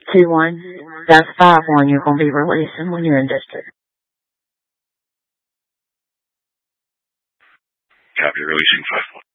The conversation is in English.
2-1. That's 5-1. You're going to be releasing when you're in district. Copy, releasing 5-1.